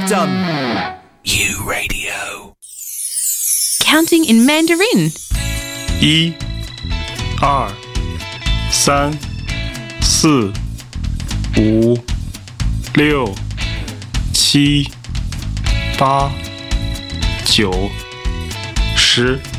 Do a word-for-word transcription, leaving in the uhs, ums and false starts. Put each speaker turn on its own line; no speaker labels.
done. You Radio.
Counting in Mandarin.
一、二、三、四、五、六、七、八、九、十。